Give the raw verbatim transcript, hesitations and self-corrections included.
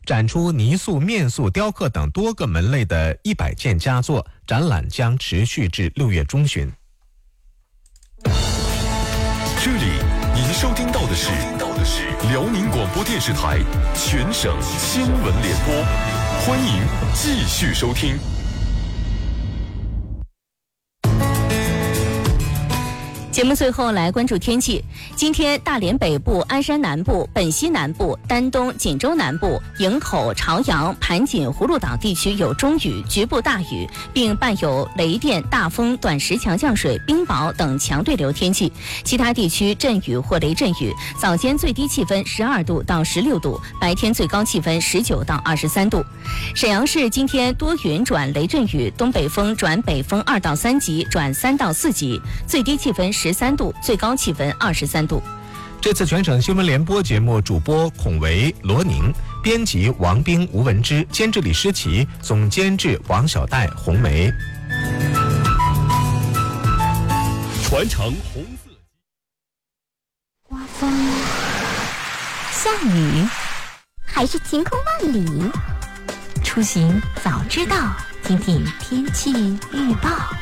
展出泥塑、面塑、雕刻等多个门类的一百件佳作，展览将持续至六月中旬。 这里您收听到的是辽宁广播电视台全省新闻联播，欢迎继续收听。 节目最后来关注天气。今天大连北部、鞍山南部、本溪南部、丹东、锦州南部、营口、朝阳、盘锦、葫芦岛地区有中雨，局部大雨，并伴有雷电、大风、短时强降水、冰雹等强对流天气。其他地区阵雨或雷阵雨。早间最低气温十二度到十六度，白天最高气温十九到二十三度。沈阳市今天多云转雷阵雨，东北风转北风二到三级转三到四级，最低气温十三度，最高气温二十三度。 这次全省新闻联播节目主播孔维、罗宁，编辑王斌、吴文之，监制李诗琪，总监制王小戴、红梅。 传承红色。 刮风、下雨，还是晴空万里？出行早知道，听听天气预报。